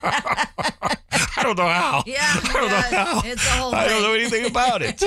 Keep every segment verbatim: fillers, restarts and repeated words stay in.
I don't know how. Yeah, I don't yeah, know how. it's a whole I don't thing. know anything about it.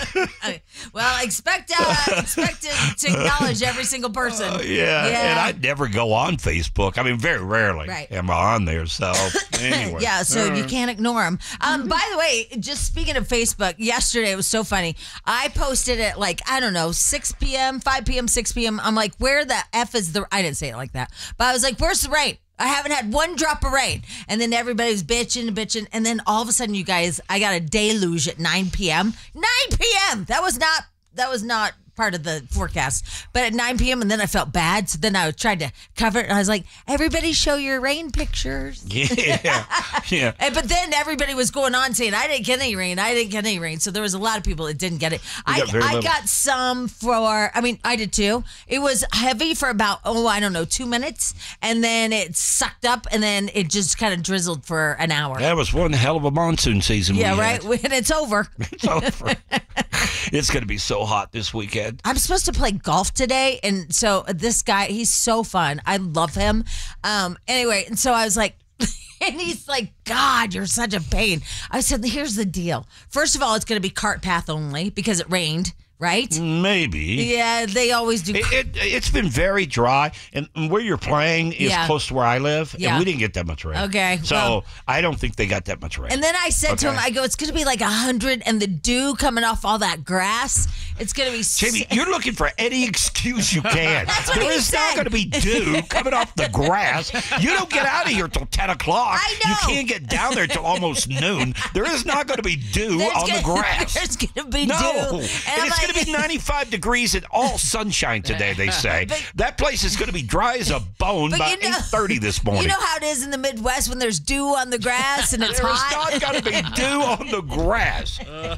Well, expect uh, expect to, to acknowledge every single person. Uh, yeah. Yeah. and I never go on Facebook. I mean, very rarely Right. am I on there. So anyway, Yeah, so you can't ignore them. Um, by the way, just speaking of Facebook, yesterday it was so funny. I posted it like, I don't know, six p.m., five p.m., six p.m. I'm like, where the F is the, I didn't say it like that, but I was like, where's the rain? I haven't had one drop of rain. And then everybody was bitching and bitching. And then all of a sudden, you guys, I got a deluge at nine p.m. nine p.m. That was not, that was not part of the forecast. But at nine p.m. and then I felt bad. So then I tried to cover it. And I was like, everybody show your rain pictures. Yeah, yeah. And, but then everybody was going on saying, I didn't get any rain. I didn't get any rain. So there was a lot of people that didn't get it. We I, got very I little. got some for, I mean, I did too. It was heavy for about, oh, I don't know, two minutes. And then it sucked up and then it just kind of drizzled for an hour. That was one hell of a monsoon season. Yeah, we right? had. And it's over. It's over. It's going to be so hot this weekend. I'm supposed to play golf today, and so this guy, he's so fun. I love him. Um, anyway, and so I was like, and he's like, God, you're such a pain. I said, here's the deal. First of all, it's going to be cart path only because it rained, right? Maybe. Yeah, they always do. It, it, it's been very dry, and where you're playing is Yeah. close to where I live, Yeah. and we didn't get that much rain. Okay, So well- I don't think they got that much rain. And then I said to him, Okay. I go, it's going to be like one hundred, and the dew coming off all that grass, it's going to be... Jamie, you're looking for any excuse you can. That's what There he is not said. going to be dew coming off the grass. You don't get out of here till ten o'clock. I know. You can't get down there till almost noon. There is not going to be dew There's on the gonna- grass. There's going to be No, dew. and, I'm it's going like- to be ninety-five degrees and all sunshine today, they say. But- that place is going to be dry as a bone But by you know- eight thirty this morning. You know how it is in the Midwest when there's dew on the grass and it's There's hot? not going to be dew on the grass.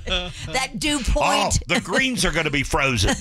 That dew Oh, point. the greens are going to be frozen.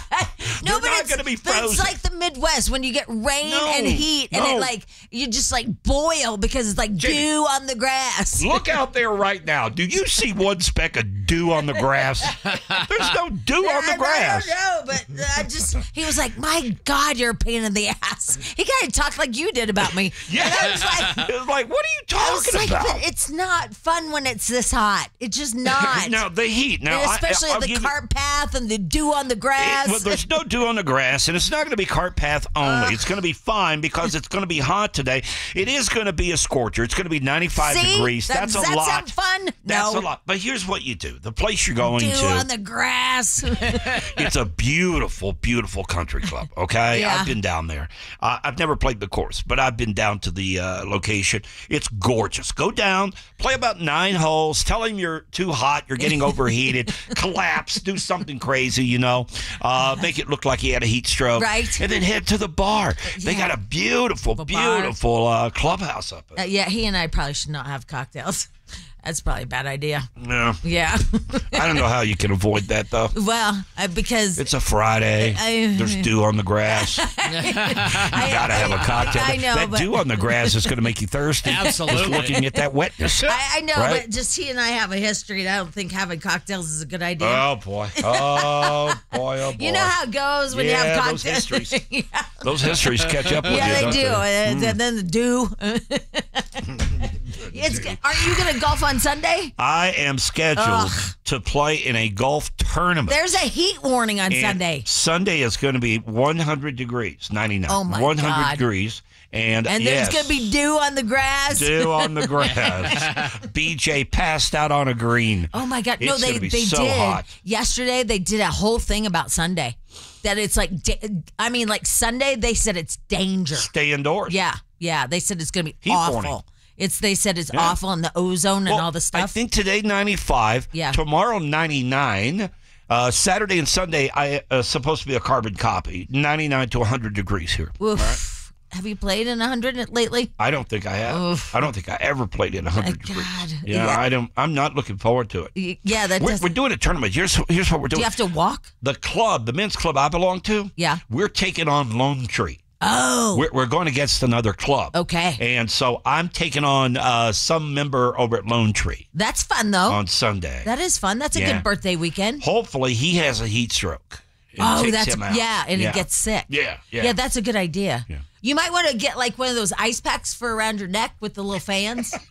no, but not it's, gonna be but it's frozen. like the Midwest when you get rain No, and heat and no. it like, you just like boil because it's like Jamie, dew on the grass. Look out there right now. Do you see one speck of dew on the grass? There's no dew on the I- grass. I don't know, but I just, he was like, my God, you're a pain in the ass. He kind of talked like you did about me. Yeah. And I was like, It was like, what are you I was talking like, about? but it's not fun when it's this hot. It's just not. Now, the heat. Now, And I- especially I'll the give you- cart path and the dew on the grass. It- well, there's no dew on the grass, and it's not going to be cart path only. it's going to be fine because it's going to be hot today. It is going to be a scorcher. It's going to be ninety-five See? degrees. That- That's does a that lot. sound fun? That's No. a lot. But here's what you do. The place you're going dew to, on the grass. it's a beautiful, beautiful country club, okay? Yeah. I've been down there. Uh, I've never played the course, but I've been down to the uh, location. It's gorgeous. Go down, play about nine holes, tell him you're too hot, you're getting overheated, collapse, do something crazy, you know, uh, make it look like he had a heat stroke. Right. And then head to the bar. They Yeah. got a beautiful, The bar. beautiful uh, clubhouse up there. Uh, yeah, he and I probably should not have cocktails. That's probably a bad idea. Yeah. Yeah. I don't know how you can avoid that, though. well, uh, because It's a Friday. I- There's dew on the grass. You I gotta have a cocktail. I know, that but dew on the grass is going to make you thirsty. Absolutely. Just looking at that wetness. I, I know, Right? but just he and I have a history, and I don't think having cocktails is a good idea. Oh boy! Oh boy! Oh boy! You know how it goes when you Yeah, have those cocktails. histories. yeah, those histories catch up with yeah, you. they don't do. They? And then the dew. it's, aren't you going to golf on Sunday? I am scheduled Ugh. to play in a golf tournament. There's a heat warning on And Sunday. Sunday is going to be one hundred degrees, ninety-nine. Oh, my one hundred God. degrees, and And yes, there's going to be dew on the grass. dew on the grass. B J passed out on a green. Oh my God! No, It's they gonna be they so did hot. yesterday. They did a whole thing about Sunday. That it's like, da- I mean, like Sunday they said it's danger. Stay indoors. Yeah, yeah. They said it's going to be Heat awful. warning. It's they said it's Yeah. awful and the ozone and Well, all the stuff. I think today ninety-five. Yeah. Tomorrow ninety-nine. Uh, Saturday and Sunday, I uh, supposed to be a carbon copy. ninety-nine to one hundred degrees here. Oof. Have you played in a hundred lately? I don't think I have. Oof. I don't think I ever played in one hundred My degrees. God. Yeah, Yeah. I don't. I'm not looking forward to it. Y- Yeah, that We're, does. we're doing a tournament. Here's here's what we're Do doing. you have to walk? The club, the men's club I belong to. Yeah. We're taking on Lone Tree. Oh, We're, we're going against another club. okay. And so I'm taking on uh, some member over at Lone Tree That's fun though. on Sunday. That is fun. That's a Yeah. good birthday weekend. Hopefully he has a heat stroke. It Oh, takes that's him out. yeah, and yeah. it gets sick. Yeah, yeah. Yeah, that's a good idea. Yeah. You might want to get like one of those ice packs for around your neck with the little fans.